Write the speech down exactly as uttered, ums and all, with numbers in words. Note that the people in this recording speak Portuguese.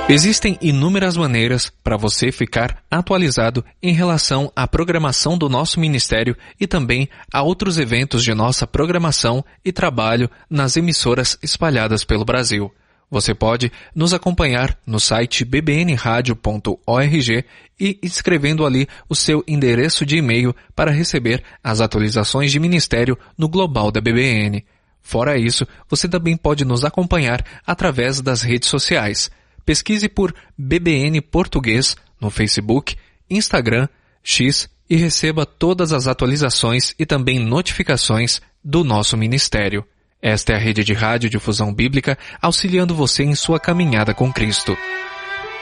Existem inúmeras maneiras para você ficar atualizado em relação à programação do nosso ministério e também a outros eventos de nossa programação e trabalho nas emissoras espalhadas pelo Brasil. Você pode nos acompanhar no site b b n radio ponto org e escrevendo ali o seu endereço de e-mail para receber as atualizações de ministério no global da B B N. Fora isso, você também pode nos acompanhar através das redes sociais. Pesquise por B B N Português no Facebook, Instagram, X e receba todas as atualizações e também notificações do nosso ministério. Esta é a rede de rádio difusão bíblica auxiliando você em sua caminhada com Cristo.